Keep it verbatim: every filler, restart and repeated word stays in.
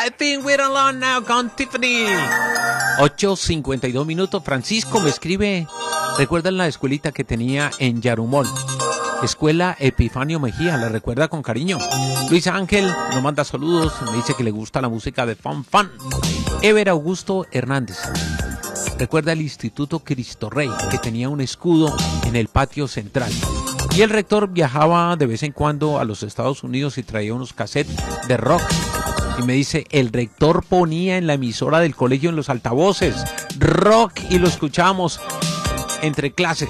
I think we're alone now con Tiffany. ocho cincuenta y dos minutos. Francisco me escribe. ¿Recuerdan la escuelita que tenía en Yarumol? Escuela Epifanio Mejía, la recuerda con cariño. Luis Ángel nos manda saludos, me dice que le gusta la música de Fan Fan. Ever Augusto Hernández. Recuerda el Instituto Cristo Rey, que tenía un escudo en el patio central. Y el rector viajaba de vez en cuando a los Estados Unidos y traía unos cassettes de rock. Y me dice, el rector ponía en la emisora del colegio en los altavoces rock y lo escuchábamos entre clases.